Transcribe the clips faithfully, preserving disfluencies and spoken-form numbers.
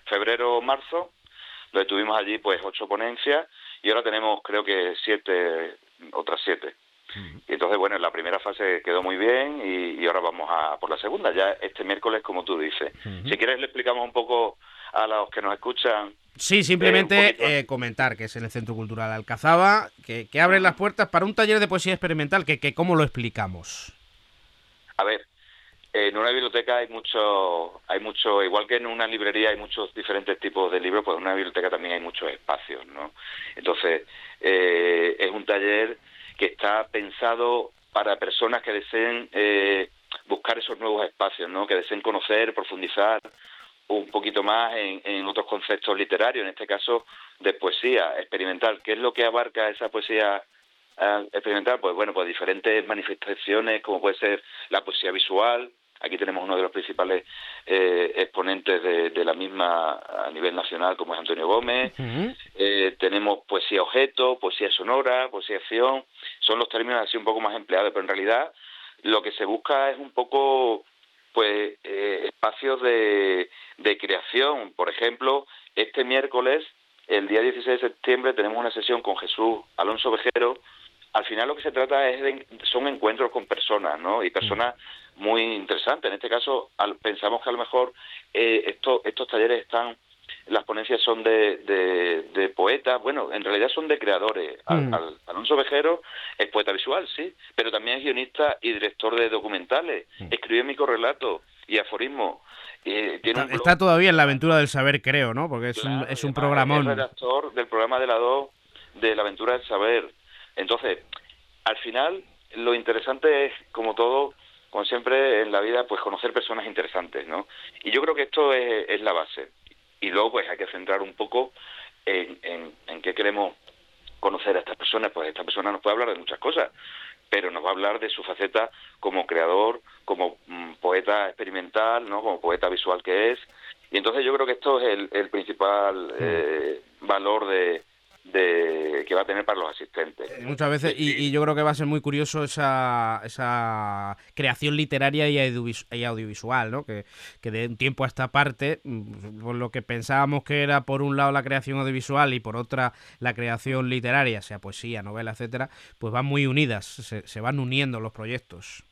febrero o marzo, donde tuvimos allí pues ocho ponencias y ahora tenemos creo que siete, otras siete. Uh-huh. Y entonces, bueno, la primera fase quedó muy bien y, y ahora vamos a por la segunda, ya este miércoles, como tú dices. Uh-huh. Si quieres le explicamos un poco a los que nos escuchan. Sí, simplemente eh, eh, comentar que es en el Centro Cultural Alcazaba, que, que abren las puertas para un taller de poesía experimental, que, que ¿cómo lo explicamos? A ver, en una biblioteca hay mucho, hay mucho, igual que en una librería hay muchos diferentes tipos de libros, pues en una biblioteca también hay muchos espacios, ¿no? Entonces, eh, es un taller que está pensado para personas que deseen eh, buscar esos nuevos espacios, ¿no? Que deseen conocer, profundizar un poquito más en, en otros conceptos literarios, en este caso de poesía experimental. ¿Qué es lo que abarca esa poesía uh, experimental? Pues bueno, pues diferentes manifestaciones, como puede ser la poesía visual. Aquí tenemos uno de los principales eh, exponentes de, de la misma a nivel nacional, como es Antonio Gómez. Uh-huh. Eh, tenemos poesía objeto, poesía sonora, poesía acción. Son los términos así un poco más empleados, pero en realidad lo que se busca es un poco pues eh, espacios de, de creación. Por ejemplo, este miércoles, el día dieciséis de septiembre, tenemos una sesión con Jesús Alonso Vejero. Al final lo que se trata es de, son encuentros con personas, ¿no? Y personas muy interesantes. En este caso, al, pensamos que a lo mejor eh, esto, estos talleres están, las ponencias son de, de, de poetas, bueno, en realidad son de creadores. Al, mm. al, Alonso Vejero es poeta visual, sí, pero también es guionista y director de documentales. Mm. Escribe microrelatos y aforismos. Eh, tiene está, un está todavía en la aventura del saber, creo, ¿no? Porque es claro, un, es un programón. Es redactor del programa de la dos de la aventura del saber. Entonces, al final, lo interesante es, como todo, como siempre en la vida, pues conocer personas interesantes, ¿no? Y yo creo que esto es, es la base. Y luego, pues hay que centrar un poco en, en, en qué queremos conocer a estas personas. Pues esta persona nos puede hablar de muchas cosas, pero nos va a hablar de su faceta como creador, como mm, poeta experimental, ¿no? Como poeta visual que es. Y entonces yo creo que esto es el, el principal eh, valor de... de que va a tener para los asistentes. Muchas veces, y, y yo creo que va a ser muy curioso esa esa creación literaria y, audiovisual, y audiovisual, ¿no? Que, que de un tiempo a esta parte, por lo que pensábamos que era por un lado la creación audiovisual y por otra la creación literaria, sea poesía, novela, etcétera, pues van muy unidas, se, se van uniendo los proyectos.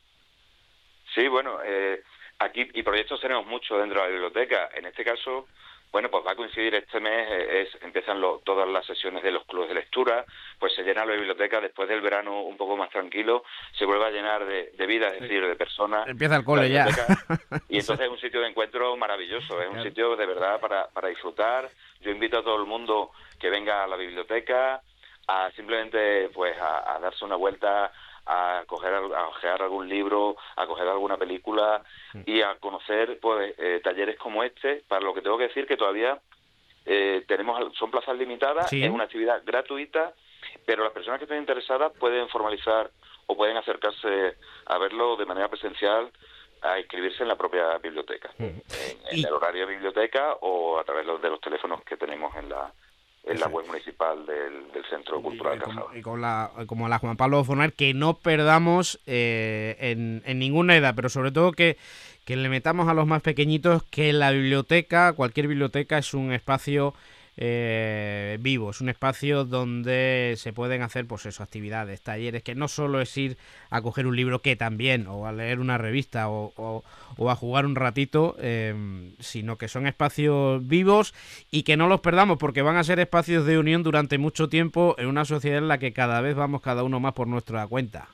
Sí, bueno, eh, aquí y proyectos tenemos muchos dentro de la biblioteca. En este caso, bueno, pues va a coincidir este mes, es, empiezan lo, todas las sesiones de los clubes de lectura, pues se llena la biblioteca después del verano un poco más tranquilo, se vuelve a llenar de, de vida, es decir, de personas. Empieza el cole ya. Y entonces es un sitio de encuentro maravilloso, es un claro. sitio de verdad para, para disfrutar. Yo invito a todo el mundo que venga a la biblioteca, a simplemente pues a, a darse una vuelta, a coger a ojear algún libro, a coger alguna película y a conocer pues eh, talleres como este. Para lo que tengo que decir que todavía eh, tenemos son plazas limitadas, ¿sí? Es una actividad gratuita, pero las personas que estén interesadas pueden formalizar o pueden acercarse a verlo de manera presencial, a inscribirse en la propia biblioteca, mm. en, en el horario de biblioteca o a través de los teléfonos que tenemos en la en la web municipal del, del Centro Cultural y, Alcazaba. Y con la, como la Juan Pablo Fornar, que no perdamos eh, en, en ninguna edad, pero sobre todo que, que le metamos a los más pequeñitos que la biblioteca, cualquier biblioteca, es un espacio eh, vivo, es un espacio donde se pueden hacer pues eso, actividades, talleres, que no solo es ir a coger un libro, que también, o a leer una revista o, o, o a jugar un ratito, eh, sino que son espacios vivos y que no los perdamos, porque van a ser espacios de unión durante mucho tiempo en una sociedad en la que cada vez vamos cada uno más por nuestra cuenta.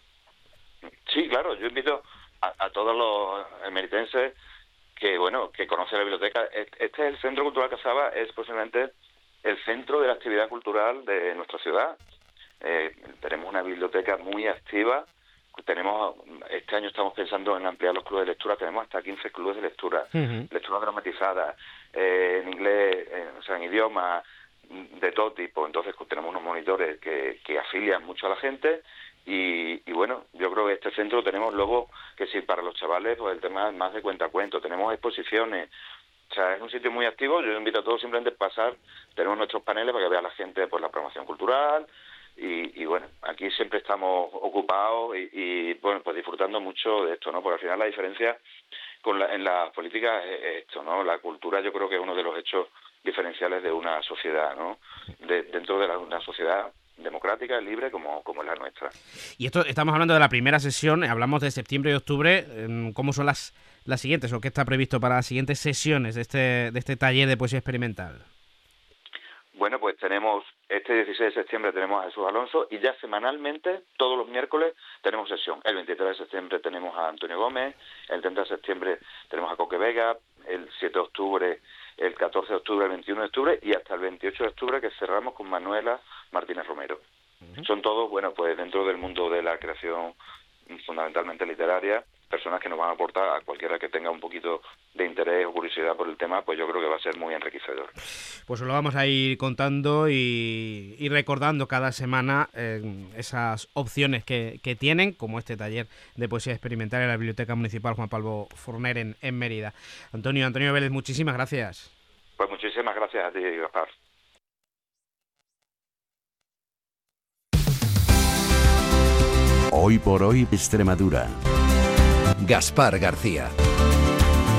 Sí, claro, yo invito a, a todos los emeritenses que, bueno, que conocen la biblioteca. Este es el Centro Cultural Alcazaba, es posiblemente el centro de la actividad cultural de nuestra ciudad. Eh, tenemos una biblioteca muy activa. Tenemos este año estamos pensando en ampliar los clubes de lectura. Tenemos hasta quince clubes de lectura, uh-huh. lectura dramatizada, eh, en inglés, eh, o sea, en idioma de todo tipo. Entonces tenemos unos monitores que, que afilian mucho a la gente. Y, y bueno, yo creo que este centro tenemos luego que sí, para los chavales, pues el tema es más de cuentacuentos. Tenemos exposiciones. O sea, es un sitio muy activo. Yo invito a todos simplemente a pasar. Tenemos nuestros paneles para que vea la gente pues la programación cultural. Y, y bueno, aquí siempre estamos ocupados y, y bueno, pues disfrutando mucho de esto, ¿no? Porque al final la diferencia con la, en las políticas es esto, ¿no? La cultura yo creo que es uno de los hechos diferenciales de una sociedad, ¿no? De, dentro de la, una sociedad democrática, libre, como, como es la nuestra. Y esto estamos hablando de la primera sesión, hablamos de septiembre y octubre. ¿Cómo son las, las siguientes o qué está previsto para las siguientes sesiones de este, de este taller de poesía experimental? Bueno, pues tenemos, este dieciséis de septiembre tenemos a Jesús Alonso y ya semanalmente, todos los miércoles, tenemos sesión. El veintitrés de septiembre tenemos a Antonio Gómez, el treinta de septiembre tenemos a Coque Vega, el siete de octubre, el catorce de octubre, el veintiuno de octubre y hasta el veintiocho de octubre que cerramos con Manuela Martínez Romero. Uh-huh. Son todos, bueno, pues dentro del mundo de la creación fundamentalmente literaria, personas que nos van a aportar a cualquiera que tenga un poquito de interés o curiosidad por el tema, pues yo creo que va a ser muy enriquecedor. Pues lo vamos a ir contando y, y recordando cada semana eh, esas opciones que, que tienen, como este taller de poesía experimental en la Biblioteca Municipal Juan Pablo Forner en, en Mérida. Antonio, Antonio Vélez, muchísimas gracias. Pues muchísimas gracias a ti, Gaspar. Hoy por hoy, Extremadura. Gaspar García.